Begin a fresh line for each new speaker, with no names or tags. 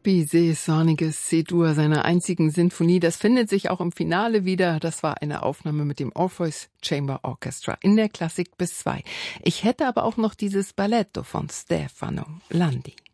Bizet sonniges C-Dur seiner einzigen Sinfonie, das findet sich auch im Finale wieder. Das war eine Aufnahme mit dem Orpheus Chamber Orchestra in der Klassik bis 2. Ich hätte aber auch noch dieses Balletto von Stefano Landi.